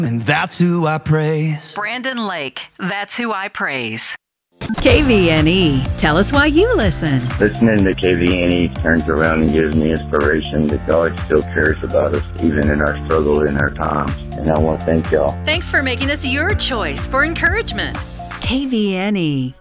And that's who I praise. Brandon Lake, that's who I praise. KVNE. Tell us why you listen. Listening to KVNE turns around and gives me inspiration that God still cares about us, even in our struggle, in our times. And I want to thank y'all. Thanks for making us your choice for encouragement. KVNE.